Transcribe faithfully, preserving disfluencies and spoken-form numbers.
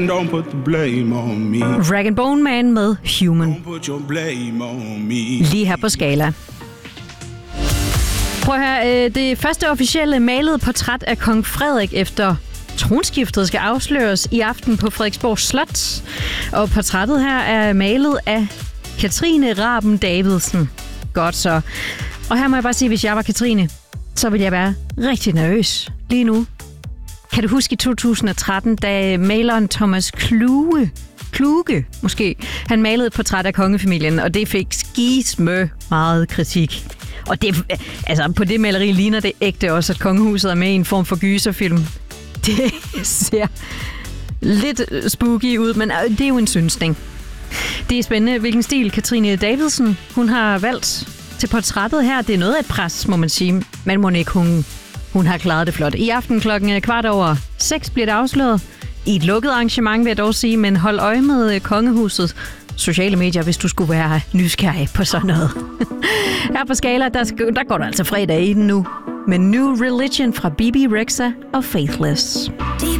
Don't put the blame on me. Rag and Bone Man med Human. Don't put your blame on me. Lige her på Skala. Prøv at høre, det første officielle malede portræt af kong Frederik efter tronskiftet skal afsløres i aften på Frederiksborg Slot. Og portrættet her er malet af Katrine Raben Davidsen. Godt så. Og her må jeg bare sige, hvis jeg var Katrine, så ville jeg være rigtig nervøs lige nu. Kan du huske i to tusind og tretten, da maleren Thomas Kluge, Kluge måske, han malede et portræt af kongefamilien, og det fik skismø meget kritik. Og det, altså på det maleri ligner det ægte også, at kongehuset er med i en form for gyserfilm. Det ser lidt spooky ud, men det er jo en synsning. Det er spændende, hvilken stil Katrine Davidsen hun har valgt til portrættet her. Det er noget af et pres, må man sige. Men må ikke, hun, hun har klaret det flot. I aften klokken kvart over seks bliver det afsløret. I et lukket arrangement, vil jeg dog sige, men hold øje med kongehuset. Sociale medier, hvis du skulle være nysgerrig på sådan noget. Her på Skala, der, der går der altså fredag i den nu. Med New Religion fra B B Rexha og Faithless.